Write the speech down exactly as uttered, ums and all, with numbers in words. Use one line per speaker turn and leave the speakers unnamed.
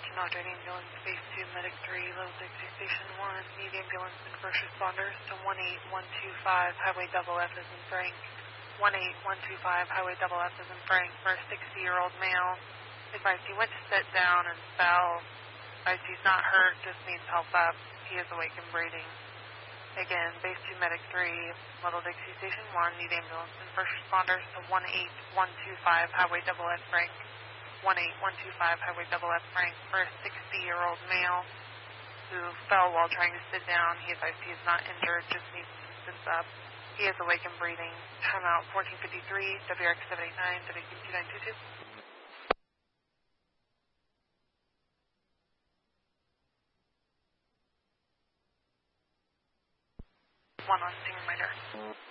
Attention Audrey Ambulance, Base two, Medic three, Little Dixie Station one. Need ambulance and first responders to one eight one two five, Highway Double F as in Frank. one eight one two five, Highway Double F as in Frank, for a sixty-year-old male. Advised he went to sit down and fell. Advised he's not hurt, just needs help up. He is awake and breathing. Again, Base two, Medic three, Little Dixie Station one. Need ambulance and first responders to one eight one two five, Highway Double F Frank. one eight one two five, Highway Double F Frank, for a sixty-year-old male who fell while trying to sit down. He advised he is not injured, just needs to sit up. He is awake and breathing. Time out fourteen fifty-three, W R X seven eight nine, W Q two nine two two. One on scene reminder.